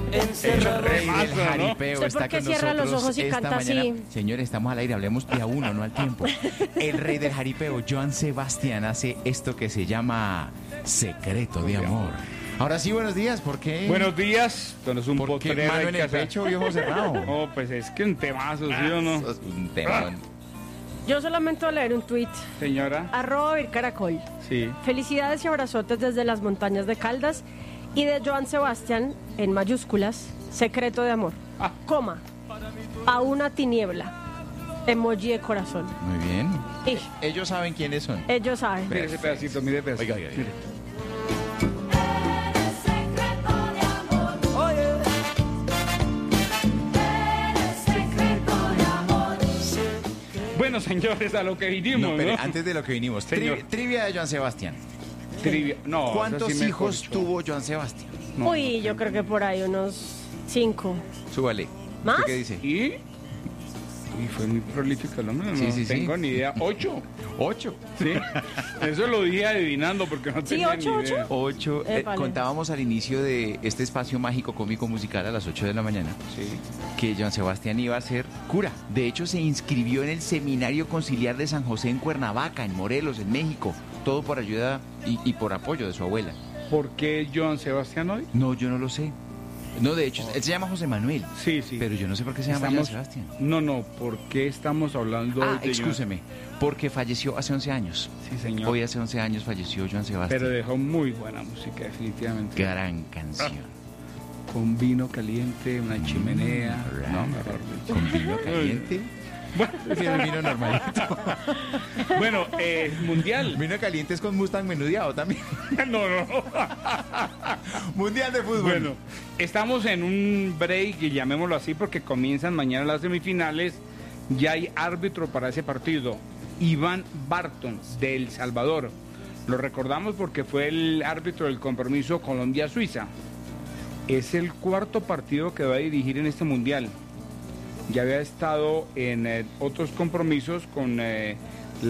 encerrado. El jaripeo ¿Usted está por qué con cierra los nosotros ojos y esta canta mañana. así? Señores, estamos al aire, hablemos de a uno, no al tiempo. El rey del jaripeo, Joan Sebastián, hace esto que se llama Secreto de Amor. Ahora sí, buenos días, ¿por qué? Buenos días, entonces un ¿Por qué potrero mano hay en que el hacer. pecho y ojo cerrado? No, pues es que un temazo, ¿sí o no? Sos un temón. Yo solamente voy a leer un tuit. Señora, @vircaracol. sí. Felicidades y abrazotes desde las montañas de Caldas y de Joan Sebastián, en mayúsculas, Secreto de Amor. Ah. Coma, a una tiniebla, emoji de corazón. Muy bien. Ish. Ellos saben quiénes son. Ellos saben. Mire ese pedacito, mire el pedacito. Oiga, oiga, oiga. Mire. Bueno, señores, a lo que vinimos, No, ¿no? pero antes de lo que vinimos, Señor. trivia de Joan Sebastián. Trivia. No, ¿Cuántos eso sí me hijos corchó. tuvo Joan Sebastián? No. Uy, yo creo que por ahí unos 5. Súbale. ¿Más? ¿Usted qué dice? Y fue muy prolífico el hombre, no Sí, sí, sí. tengo ni idea. 8, 8. ¿sí? Eso lo dije adivinando porque no Sí, tenía 8, ni idea. 8. Épale. Contábamos al inicio de este espacio mágico cómico musical a las 8 de la mañana Sí. que Joan Sebastián iba a ser cura. De hecho, se inscribió en el Seminario Conciliar de San José en Cuernavaca, en Morelos, en México. Todo por ayuda y por apoyo de su abuela. ¿Por qué Joan Sebastián hoy? No, yo no lo sé. No, de hecho, él se llama José Manuel. Sí, sí. Pero yo no sé por qué se llama Joan Sebastián. No, ¿por qué estamos hablando Ah, de excúseme. Porque falleció hace 11 años. Sí, señor. Hoy hace 11 años falleció Joan Sebastián. Pero dejó muy buena música, definitivamente. Gran canción. Con vino caliente, una chimenea. No, mejor dicho. Con vino caliente. Prefiero el vino normalito. Bueno, mundial. Vino caliente es con Mustang menudeado también. No. Mundial de fútbol. Bueno, estamos en un break, y llamémoslo así, porque comienzan mañana las semifinales. Ya hay árbitro para ese partido, Iván Barton, de El Salvador. Lo recordamos porque fue el árbitro del compromiso Colombia-Suiza. Es el cuarto partido que va a dirigir en este mundial. Ya había estado en otros compromisos con en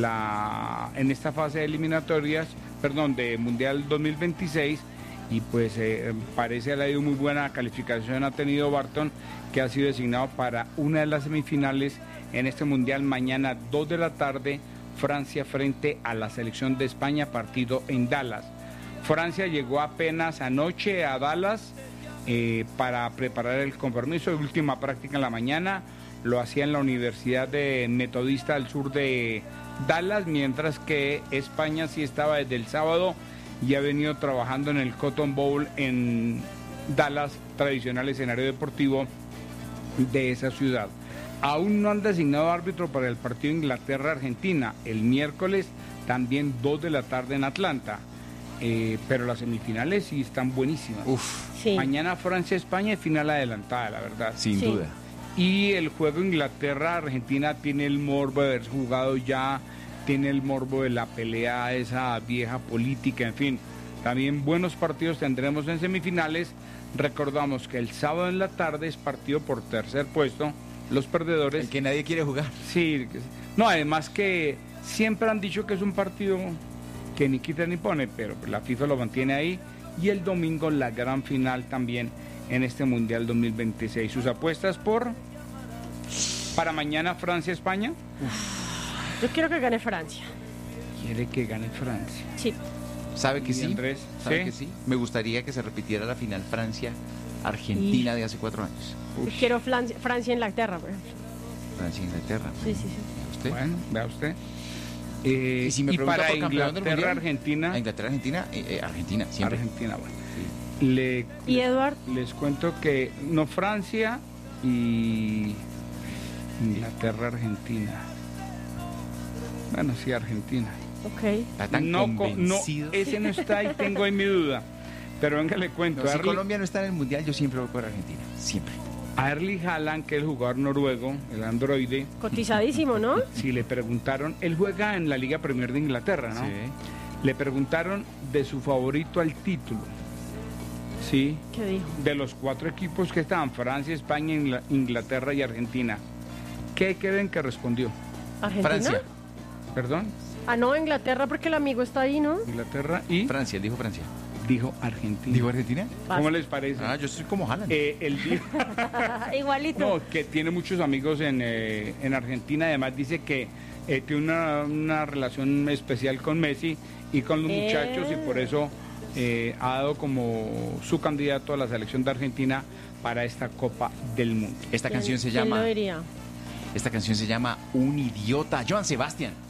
esta fase de eliminatorias, de Mundial 2026, y pues parece que ha ido muy buena calificación ha tenido Barton, que ha sido designado para una de las semifinales en este Mundial mañana 2 de la tarde, Francia frente a la selección de España, partido en Dallas. Francia llegó apenas anoche a Dallas para preparar el compromiso de última práctica en la mañana. Lo hacía en la Universidad de Metodista del sur de Dallas, mientras que España sí estaba desde el sábado y ha venido trabajando en el Cotton Bowl en Dallas, tradicional escenario deportivo de esa ciudad. Aún no han designado árbitro para el partido Inglaterra-Argentina, el miércoles también 2 de la tarde en Atlanta. Pero las semifinales sí están buenísimas. Sí. Mañana Francia-España es final adelantada, la verdad. Sin Sí. duda. Y el juego Inglaterra-Argentina tiene el morbo de haber jugado ya, tiene el morbo de la pelea, esa vieja política, en fin. También buenos partidos tendremos en semifinales. Recordamos que el sábado en la tarde es partido por tercer puesto. Los perdedores... El que nadie quiere jugar. Sí, no, además que siempre han dicho que es un partido que ni quita ni pone, pero la FIFA lo mantiene ahí. Y el domingo la gran final también en este Mundial 2026. Sus apuestas para mañana Francia-España. Yo quiero que gane Francia. Quiere que gane Francia. Sí. ¿Sabe que ¿Y sí? Andrés? ¿Sabe ¿Sí? que sí? Me gustaría que se repitiera la final Francia-Argentina de hace 4 años. Yo quiero Francia-Inglaterra, por ejemplo. Francia-Inglaterra. Sí, sí, sí. ¿Usted? Bueno, vea usted. Y si me pregunta para por campeón del mundial, Inglaterra-Argentina. Inglaterra-Argentina, Argentina, siempre. Argentina, bueno. Sí. ¿Y Eduard? Les cuento que no, Francia y Inglaterra-Argentina. Bueno, sí, Argentina. Ok. Está tan No, convencido. ese no está y tengo ahí mi duda. Pero venga, le cuento. No, si Colombia no está en el mundial, yo siempre voy por Argentina. Siempre. A Erling Haaland, que es el jugador noruego, el androide, Cotizadísimo, ¿no? si le preguntaron, él juega en la Liga Premier de Inglaterra, ¿no? Sí. Le preguntaron de su favorito al título. Sí. ¿Qué dijo? De los 4 equipos que estaban, Francia, España, Inglaterra y Argentina. ¿Qué creen que respondió? ¿Argentina? Francia. ¿Perdón? Ah, no, Inglaterra porque el amigo está ahí, ¿no? Inglaterra y Francia, él dijo Francia. Dijo Argentina. ¿Digo Argentina? ¿Cómo les parece? Ah, yo soy como Haaland. Él dijo... Igualito. No, que tiene muchos amigos en Argentina. Además dice que tiene una relación especial con Messi y con los muchachos, y por eso ha dado como su candidato a la selección de Argentina para esta Copa del Mundo. Esta ¿Quién- canción se quién llama... lo diría? Esta canción se llama Un Idiota. Joan Sebastián.